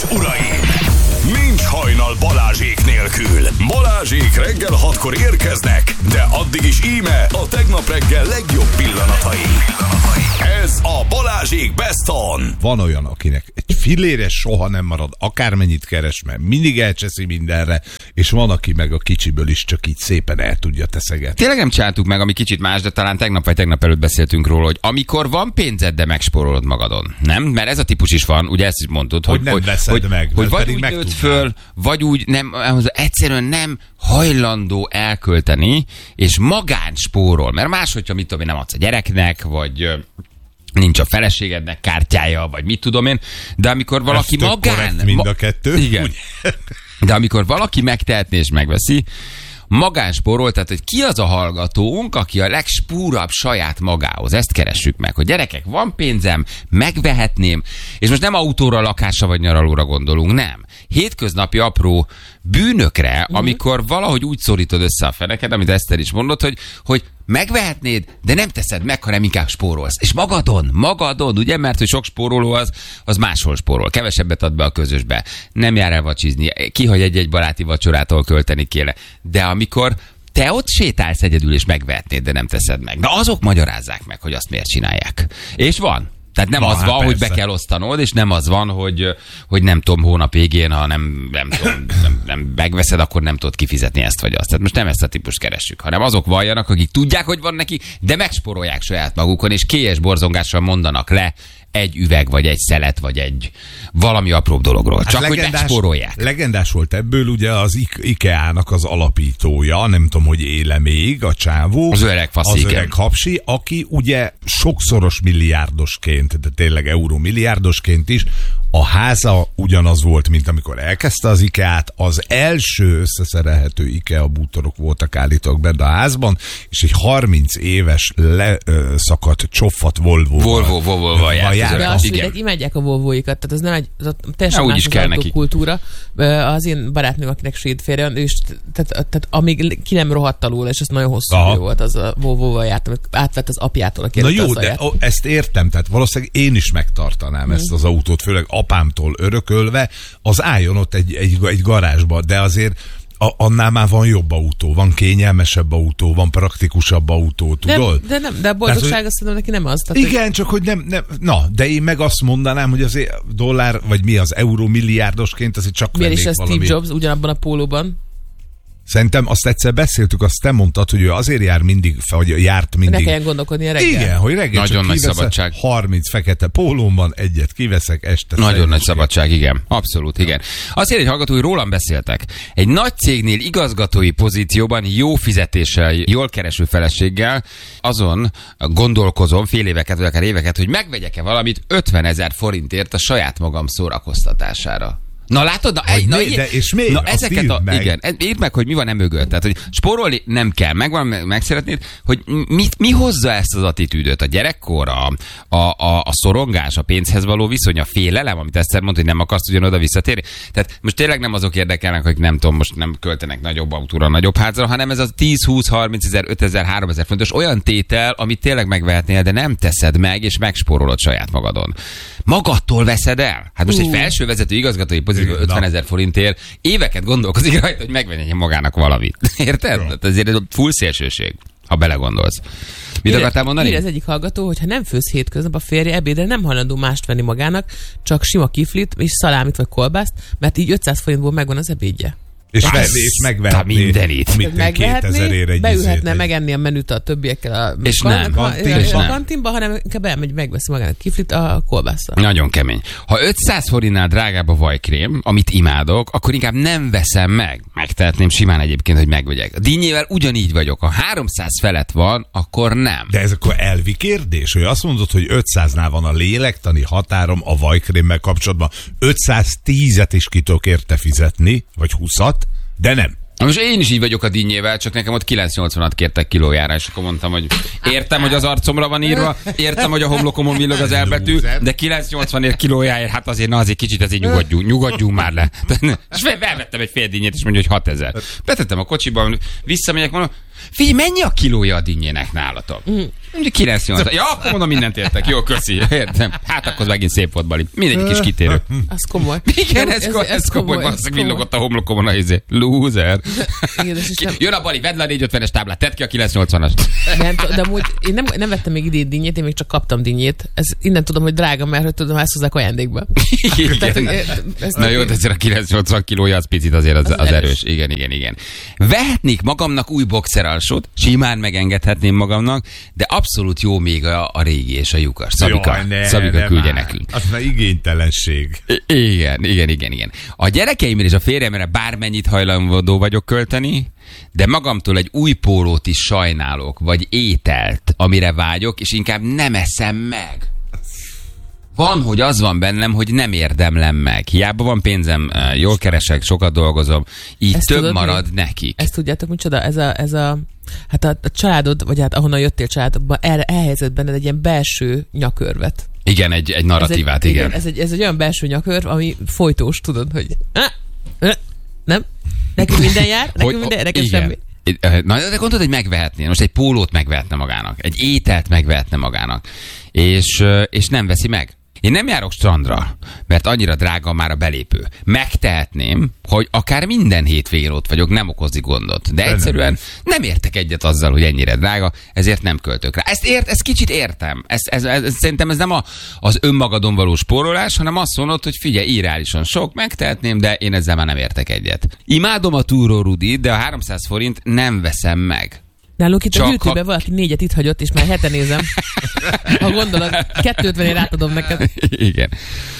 uraim! Nincs hajnal Balázsék nélkül. Balázsék reggel 6-kor érkeznek, de addig is íme a tegnap reggel legjobb pillanatai. Ez a Balázsék Best On. Van olyan, akinek egy fillére soha nem marad, akármennyit keres, mert mindig elcseszi mindenre, és van, aki meg a kicsiből is csak így szépen el tudja teszegetni. Tényleg nem csináltuk meg, ami kicsit más, de talán tegnap vagy tegnap előtt beszéltünk róla, hogy amikor van pénzed, de megspórolod magadon. Nem? Mert ez a típus is van, ugye ezt is mondtad, hogy nem veszed meg, hogy vagy úgy nőtt föl, vagy úgy nem, egyszerűen nem hajlandó elkölteni, és magán spórol. Mert máshogyha, mit tudom én, nem adsz a gyereknek, vagy nincs a feleségednek kártyája, vagy mit tudom én, de amikor valaki ez magán... mind a kettő. Igen. De amikor valaki megtehetné és megveszi, magánspórol, tehát hogy ki az a hallgatónk, aki a legspúrabb saját magához. Ezt keressük meg, hogy gyerekek, van pénzem, megvehetném, és most nem autóra, lakásra vagy nyaralóra gondolunk, nem. Hétköznapi apró bűnökre, amikor valahogy úgy szorítod össze a feneked, amit Eszter is mondott, hogy megvehetnéd, de nem teszed meg, hanem inkább spórolsz. És magadon, ugye? Mert hogy sok spóroló az máshol spórol. Kevesebbet ad be a közösbe. Nem jár el vacsizni. Kihagy egy baráti vacsorától költeni kéne. De amikor te ott sétálsz egyedül és megvehetnéd, de nem teszed meg. Na azok magyarázzák meg, hogy azt miért csinálják. És van. Tehát nem az van, hogy be kell osztanod, és nem az van, hogy nem tudom, hónap végén, ha nem megveszed, akkor nem tudod kifizetni ezt vagy azt. Tehát most nem ezt a típust keressük, hanem azok valljanak, akik tudják, hogy van neki, de megspórolják saját magukon, és kélyes borzongással mondanak le egy üveg, vagy egy szelet, vagy egy valami apróbb dologról. Csak hogy megspórolják. Legendás volt ebből ugye az IKEA-nak az alapítója, nem tudom, hogy éle még, a csávó. Az öreg faszi, az öreg hapsi, aki ugye sokszoros milliárdosként, de tényleg eurómilliárdosként is, a háza ugyanaz volt, mint amikor elkezdte az IKEA-t, az első összeszerelhető IKEA bútorok voltak állítólag benne a házban, és egy 30 éves leszakadt csofat Volvo-val jár. De a svédek imádják a Volvo-ikat, tehát ez nem egy teljesen más az autókultúra. Az én barátnőm, akinek svéd férje van, és tehát amíg ki nem rohadt alul, és ez nagyon hosszú idő volt, az a Volvo-val járt, amikor átvett az apjától, aki na jó, de ezt értem, tehát valószínűleg én is megtartanám ezt az autót, főleg apámtól örökölve, az álljon ott egy garázsba, de azért annál már van jobb autó, van kényelmesebb autó, van praktikusabb autó, tudod? De a boldogság azt mondom, neki nem az. Tehát, igen, csak hogy nem, na, de én meg azt mondanám, hogy az dollár, vagy mi az euró milliárdosként, azért csak miért is ez Steve Jobs ugyanabban a pólóban? Szerintem azt egyszer beszéltük, azt te mondtad, hogy ő azért jár mindig, vagy járt mindig. Ne kelljen gondolkodni a reggel. Igen, hogy reggel nagyon nagy szabadság. 30 fekete pólómban, egyet kiveszek, este. Nagyon nagy szabadság, igen. Abszolút, igen. Azért egy hallgató, hogy rólam beszéltek. Egy nagy cégnél igazgatói pozícióban, jó fizetéssel, jól kereső feleséggel, azon gondolkozom fél éveket, vagy akár éveket, hogy megvegyek-e valamit 50 000 forintért a saját magam szórakoztatására. Na látod? És még? Na ezeket igen, írd meg, hogy mi van mögött. Tehát, hogy spórolni nem kell, meg szeretnéd, hogy mi hozza ezt az attitűdöt? A gyerekkor, a szorongás, a pénzhez való viszony, a félelem, amit Eszter mondta, hogy nem akarsz ugyanoda visszatérni. Tehát most tényleg nem azok érdekelnek, akik nem tudom, most nem költenek nagyobb autóra, nagyobb házra, hanem ez az 10, 20, 30 000, 5 000, 3 000 fontos olyan tétel, amit tényleg megvehetnél, de nem teszed meg, és megspórolod saját magadon. Magadtól veszed el? Hát most egy felsővezető igazgatói pozíció 50 000 forintért éveket gondolkozik rajta, hogy megvenjen magának valamit. Érted? Ja. Ezért ez full szélsőség, ha belegondolsz. Mit akartál mondani? Ír az egyik hallgató, hogy ha nem főz hétköznap, a férje ebédre nem hajlandó mást venni magának, csak sima kiflit és szalámit vagy kolbászt, mert így 500 forintból megvan az ebédje. És megvehetné mindenit. 2000 ére egy beülhetne megenni a menüt a többiekkel a kantinba, hanem inkább elmegy, megveszi magának kiflit a kolbásszal. Nagyon kemény. Ha 500 forintnál drágább a vajkrém, amit imádok, akkor inkább nem veszem meg. Megtehetném simán egyébként, hogy megvegyek. A dinnyével ugyanígy vagyok. Ha 300 felett van, akkor nem. De ez akkor elvi kérdés, hogy azt mondod, hogy 500-nál van a lélektani határom a vajkrémmel kapcsolatban. 510-et is ki tudok érte fizetni, vagy 20-at, de nem. Most én is így vagyok a dinnyével, csak nekem ott 980-at kértek kilójára, és akkor mondtam, hogy értem, hogy az arcomra van írva, értem, hogy a homlokomon villog az elbetű, de 980 kilójáért, hát azért kicsit ezért nyugodjunk már le. És felvettem egy fél dinnyét, és mondja, hogy 6000. Betettem a kocsiba, visszamegyek, mondom, Figyelj, mennyi a kilója a dinnyének nálatok? 9-8. Ja, akkor mondom, mindent értek. Jó, köszi. Értem. Hát akkor megint szép volt, Bali. Mindegy kis kitérő. Az komoly. Igen, ez komoly. Valószínűleg villogott a homlokomon a izé. Loser. Jön a Bali, vedd le a 450-es táblát, tedd ki a 980-as. De amúgy én nem vettem még idén dinnyét, én még csak kaptam dinnyét. Innen tudom, hogy drága, mert hogy tudom, ezt hozzák ajándékba. Na jó, de azért a 980 kilója az picit azért az erős. Igen. Vehetnék magamnak új boxeralsót, simán megengedhetném magamnak, de abszolút jó még a régi és a lyukas. Szabika küldje nekünk. Az már igénytelenség. Igen. A gyerekeimre és a férjemre bármennyit hajlandó vagyok költeni, de magamtól egy új pólót is sajnálok, vagy ételt, amire vágyok, és inkább nem eszem meg. Van, hogy az van bennem, hogy nem érdemlem meg. Hiába van pénzem, jól keresek, sokat dolgozom, így ezt több tudod, marad nekik. Ezt tudjátok, micsoda? Hát a családod, vagy hát ahonnan jöttél családodban, elhelyezett benned egy ilyen belső nyakörvet. Igen, egy narratívát, igen. Ez egy olyan belső nyakörv, ami folytós, tudod, hogy nem? Nekünk minden jár, nekem semmi. Na, de gondolod, hogy megvehetné. Most egy pólót megvehetne magának, egy ételt megvehetne magának, és nem veszi meg. Én nem járok strandra, mert annyira drága már a belépő. Megtehetném, hogy akár minden hétvégén ott vagyok, nem okozni gondot. De egyszerűen nem értek egyet azzal, hogy ennyire drága, ezért nem költök rá. Ezt kicsit értem. Szerintem ez nem az önmagadon való spórolás, hanem azt mondod, hogy figyelj, irreálisan sok, megtehetném, de én ezzel már nem értek egyet. Imádom a túró Rudit, de a 300 forint nem veszem meg. Nálunk itt a gyűjtőben valaki 4-et itt hagyott, és már hete nézem. Ha gondolod, 250-ért átadom neked. Igen.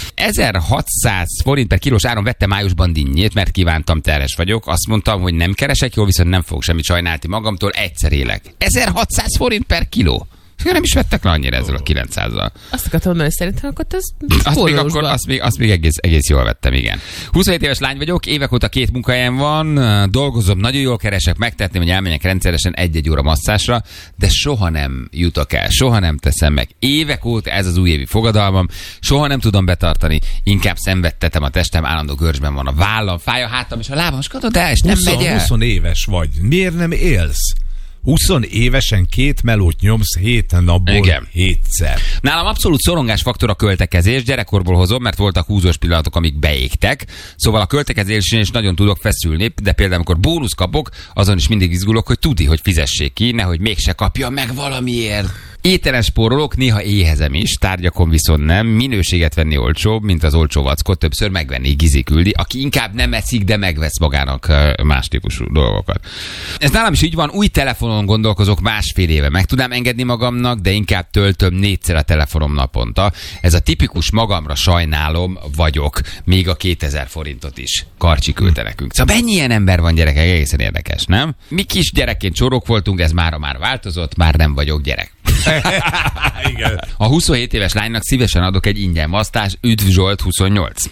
1600 forint per kilós áron vettem májusban dinnyét, mert kívántam, terhes vagyok. Azt mondtam, hogy nem keresek jól, viszont nem fogok semmit sajnálni magamtól, egyszer élek. 1600 forint per kiló. Nem is vettek le annyira ezzel a 900-zal. Azt akartam mondani, hogy szerintem akkor ez azt még egész jól vettem, igen. 27 éves lány vagyok, évek óta 2 munkahelyem van, dolgozom, nagyon jól keresek, megtehetném, hogy elmenjek rendszeresen 1-1 óra masszásra, de soha nem jutok el, soha nem teszem meg. Évek óta ez az újévi fogadalmam, soha nem tudom betartani, inkább szenvedtetem a testem, állandó görcsben van a vállam, fáj a hátam és a lábam, és katod el, és nem megy el. 20 éves vagy, miért nem élsz? 20 évesen 2 melót nyomsz 7 napból 7-szer. Nálam abszolút szorongásfaktor a költekezés, gyerekkorból hozom, mert voltak húzós pillanatok, amik beégtek. Szóval a költekezésén is nagyon tudok feszülni, de például amikor bónusz kapok, azon is mindig izgulok, hogy tudni, hogy fizessék ki, nehogy mégse kapja meg valamiért. Ételen spórolok, néha éhezem is, tárgyakon viszont nem. Minőséget venni olcsóbb, mint az olcsó vackot, többször megvenni, Gizi küldi, aki inkább nem eszik, de megvesz magának más típusú dolgokat. Ez nálam is így van, új telefonon gondolkozok 1,5 éve. Meg tudnám engedni magamnak, de inkább töltöm 4-szer a telefonom naponta. Ez a tipikus magamra sajnálom vagyok, még a 2000 forintot is. Karcsi küldte nekünk. Szóval mennyi ilyen ember van, gyerekek, egészen érdekes, nem? Mi kis gyerekként csórok voltunk, ez már változott, már nem vagyok gyerek. Igen. A 27 éves lánynak szívesen adok egy ingyen masztás, üdv Zsolt 28.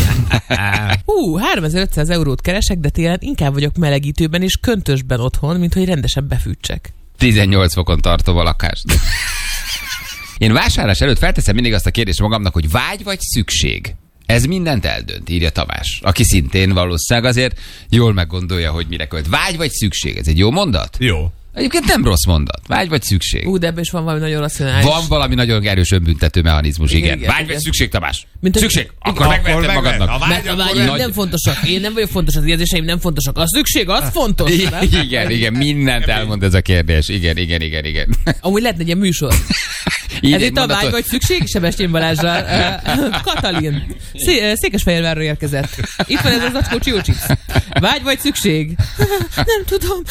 3500 eurót keresek, de télen inkább vagyok melegítőben és köntösben otthon, mint hogy rendesen befűtsek. 18 fokon tartom a lakást. Én vásárlás előtt felteszem mindig azt a kérdést magamnak, hogy vágy vagy szükség. Ez mindent eldönt, írja Tamás, aki szintén valószínűleg azért jól meggondolja, hogy mire költ. Vágy vagy szükség, ez egy jó mondat? Jó. Egyébként nem rossz mondat. Vágy vagy szükség. De ebben is van valami nagyon racionális. Van valami nagyon erős önbüntető mechanizmus, igen. Vágy vagy szükség, Tamás? Szükség. Akkor megveheted magadnak. A vágyaim nem fontosak. Én nem vagyok fontos, az érzéseim nem fontosak. A szükség, az fontos. Igen, mindent elmond ez a kérdés. Igen. Amúgy lehetne egy ilyen műsor. Ez itt a vágy vagy szükség, Sebestyén Balázsral. Katalin. Székesfehérvárról érkezett. Itt van ez az acskó Csiócsics. Vágy vagy szükség? Nem tudom.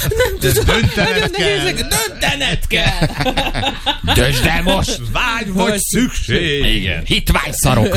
Döntened kell. Döntsd el most. Vágy vagy szükség. Igen. Hitvágyszarok.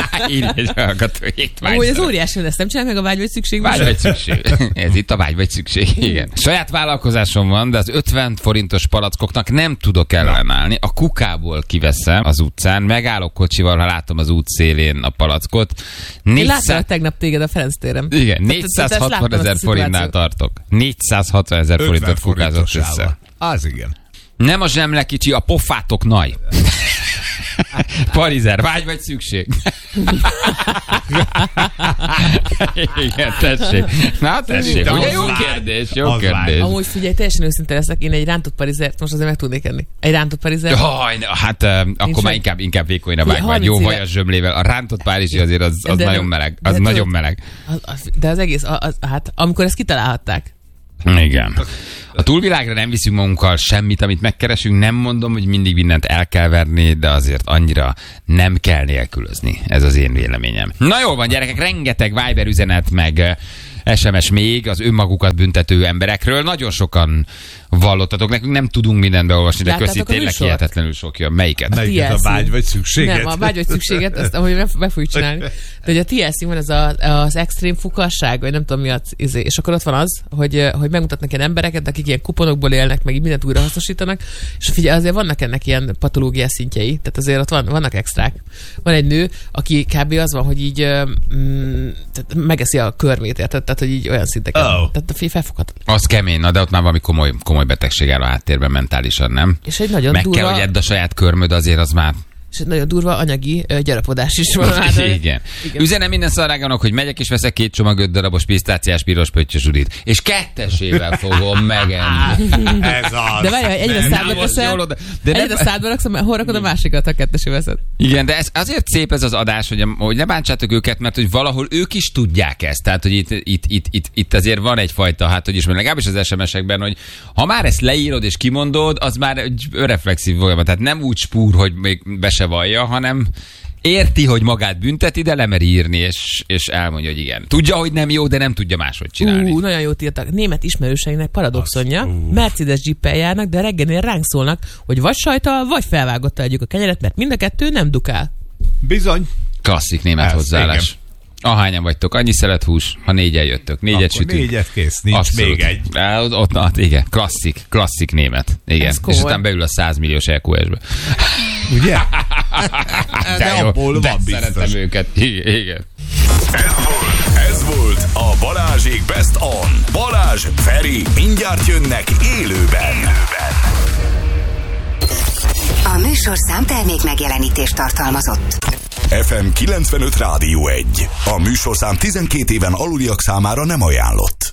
Amúgy az óriási lesz, nem csinál meg a vágy vagy szükség? Vágy vagy szükség. Ez itt a vágy vagy szükség. Igen. Saját vállalkozásom van, de az 50 forintos palackoknak nem tudok ellenállni. A kukából kiveszem az utcán, megállok kocsival, ha látom az út szélén a palackot. Én láttam tegnap téged a Ferenc téren. Igen, 460 000 forintnál tartok. 460 000 forintot kukázott össze. Az igen. Nem a zsemle kicsi, a pofátok nagy. Parizer, vágy vagy szükség? Igen, tessék. Na, tessék. Ugye, jó kérdés, jó kérdés. Amúgy figyelj, teljesen őszinte leszek, én egy rántott parizert most azért meg tudnék enni. Egy rántott parizert. Hát akkor már inkább vékonyra vág, vagy jó vajas zsömlével. A rántott párizsi azért az nagyon meleg. Az nagyon meleg. De az egész, hát amikor ezt kitalálhatták. Igen. A túlvilágra nem viszünk magunkkal semmit, amit megkeresünk. Nem mondom, hogy mindig mindent el kell verni, de azért annyira nem kell nélkülözni. Ez az én véleményem. Na jól van, gyerekek, rengeteg Viber üzenet, meg SMS még az önmagukat büntető emberekről. Nagyon sokan vallottatok. Nekünk nem tudunk mindent beolvasni, de köszi, tényleg hihetetlenül sok jön. Melyiket? A vágy vagy szükséget? Nem, a vágy vagy szükséget, azt ahogy be fogjuk csinálni. De hogy a TLC van az extrém fukasság, vagy nem tudom mi az, és akkor ott van az, hogy megmutatnak ilyen embereket, akik ilyen kuponokból élnek, meg mindent újra hasznosítanak, és figyelj, azért vannak ennek ilyen patológiás szintjei, tehát azért ott vannak extrák. Van egy nő, aki kb. Az van, hogy így tehát megeszi a körmét, tehát hogy így olyan szinteken. Tehát a felfoghatatlan. Az kemény, de ott már valami komoly betegség áll a háttérben mentálisan, nem? És egy nagyon meg durva... kell, hogy edd a saját körmöd, azért az már... És egy nagyon durva anyagi gyarapodás is van. Igen. Üzenem minden szarágának, hogy megyek és veszek 2 csomag 5 darabos pisztáciás piros pöttyösudit. És 2-esével fogom megenni. Ez az. De várjál, egyre szádba teszel, egyre szádba raksz, hol rakod a másikat, ha 2-esével veszed. Igen, de ez azért szép ez az adás, hogy ne bántsátok őket, mert hogy valahol ők is tudják ezt. Tehát, hogy itt azért van egyfajta, hát hogy is mondjam, legalábbis az SMS-ekben, hogy ha már ezt leírod és kimondod, az már egy reflexív folyamat. Tehát nem úgy spúr, hogy még se vallja, hanem érti, hogy magát bünteti, de lemeri írni, és elmondja, hogy igen. Tudja, hogy nem jó, de nem tudja máshogy csinálni. Nagyon jót írtak. Német ismerőseinek paradoxonja. Mercedes Jeeppel járnak, de reggelnél ránk szólnak, hogy vagy sajtal, vagy felvágottal együk a kenyeret, mert mind a kettő nem dukál. Bizony. Klasszik német hozzáállás. Igen. Ahányan vagytok, annyi szelethús, ha 4-en jöttök. 4-et sütünk. 4-et kész, nincs abszolút. Még egy. Igen, klasszik német. Igen. És aztán beül a 100 milliós EQS-be. Ugye? De abból van biztos. Szeretem őket. Igen. Ez volt a Balázsék Best On. Balázs, Feri, mindjárt jönnek élőben. A műsorszám termék megjelenítést tartalmazott. FM 95 Rádió 1. A műsorszám 12 éven aluliak számára nem ajánlott.